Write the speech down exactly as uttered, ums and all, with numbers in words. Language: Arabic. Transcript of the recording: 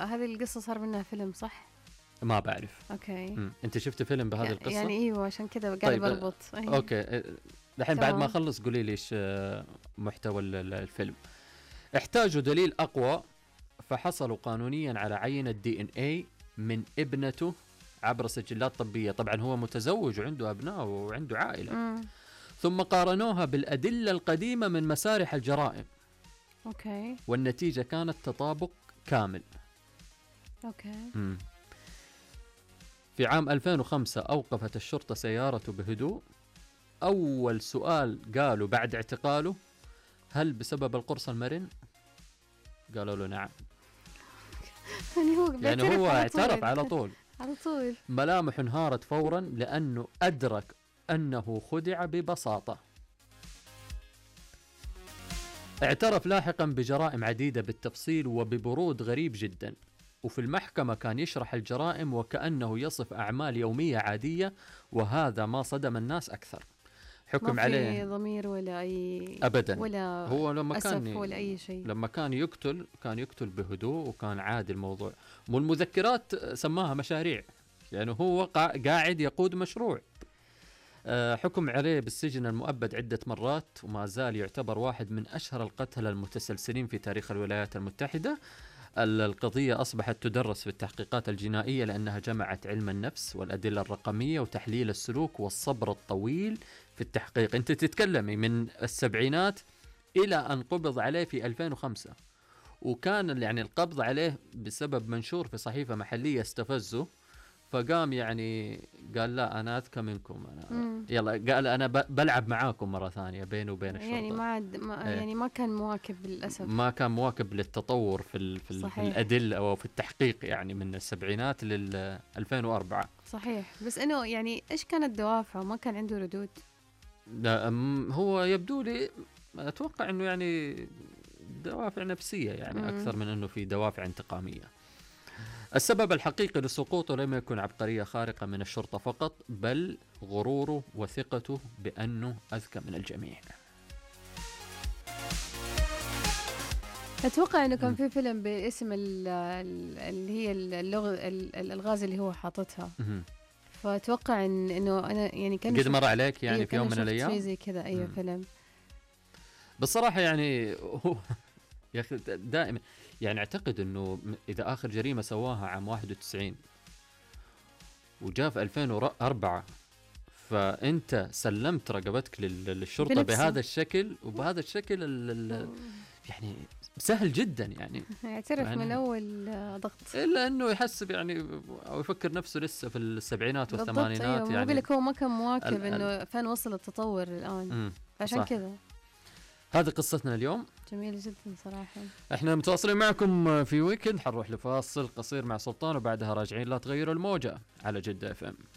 هذه القصة صار منها فيلم صح؟ ما بعرف. اوكي. مم. انت شفت فيلم بهذه القصة؟ يعني ايوه عشان كذا قاعد طيب بربط. أيوه. اوكي الحين بعد ما اخلص قولي لي ايش محتوى الفيلم. احتاجوا دليل اقوى فحصلوا قانونيا على عينة دي ان اي من ابنته عبر سجلات طبية. طبعا هو متزوج وعنده ابناء وعنده عائلة. مم. ثم قارنوها بالأدلة القديمة من مسارح الجرائم. اوكي. والنتيجة كانت تطابق كامل. اوكي. مم. في عام ألفين وخمسة أوقفت الشرطة سيارته بهدوء. أول سؤال قالوا بعد اعتقاله: هل بسبب القرص المرن؟ قالوا له نعم. يعني هو يعني هو اعترف على طول. على طول. ملامح انهارت فورا لأنه أدرك أنه خدع ببساطة. اعترف لاحقا بجرائم عديدة بالتفصيل وببرود غريب جدا. وفي المحكمة كان يشرح الجرائم وكأنه يصف أعمال يومية عادية، وهذا ما صدم الناس أكثر. حكم عليه ما في ضمير ولا أي أبدا. ولا هو لما كان ولا أي شيء. لما كان يقتل كان يقتل بهدوء وكان عادي الموضوع. والمذكرات سماها مشاريع، يعني هو قاعد يقود مشروع. حكم عليه بالسجن المؤبد عدة مرات وما زال يعتبر واحد من أشهر القتلة المتسلسلين في تاريخ الولايات المتحدة. القضية أصبحت تدرس في التحقيقات الجنائية لأنها جمعت علم النفس والأدلة الرقمية وتحليل السلوك والصبر الطويل في التحقيق. أنت تتكلمي من السبعينات إلى أن قبض عليه في ألفين وخمسة، وكان يعني القبض عليه بسبب منشور في صحيفة محلية استفزه، فقام يعني قال لا أنا أذكى منكم، أنا مم. يلا قال أنا بلعب معاكم مرة ثانية بينه وبين الشرطة. يعني ما, ما يعني ما كان مواكب للأسف، ما كان مواكب للتطور في, ال في, ال في الأدلة أو في التحقيق، يعني من السبعينات لل ألفين وأربعة. صحيح. بس إنه يعني إيش كانت دوافعه؟ ما كان عنده ردود؟ لا هو يبدو لي أتوقع إنه يعني دوافع نفسية يعني مم. أكثر من إنه في دوافع انتقامية. السبب الحقيقي لسقوطه لم يكن عبقرية خارقة من الشرطة فقط، بل غروره وثقته بأنه أذكى من الجميع. أتوقع إنه كان في فيلم باسم اللي هي اللغة الألغاز اللي هو حاطتها، فأتوقع إن إنه أنا يعني كان قد مر عليك يعني أيوة في يوم من الأيام شيء زي كذا. أي أيوة فيلم بالصراحة يعني هو يا أخي دائما يعني أعتقد إنه إذا آخر جريمة سواها عام واحد وتسعين وجاء في ألفين وأربعة، فأنت سلمت رقبتك للشرطة بنفسه. بهذا الشكل وبهذا الشكل يعني سهل جدا يعني يعترف من أول ضغط، إلا أنه يحسب يعني أو يفكر نفسه لسه في السبعينات والثمانينات. أيوة. يعني بقول لك هو ما كان مواكب إنه فين وصل التطور الآن، عشان كذا. هذه قصتنا اليوم، جميلة جدا صراحة. احنا متواصلين معكم في ويكند، حنروح لفاصل قصير مع سلطان وبعدها راجعين. لا تغيروا الموجة على جدة اف ام.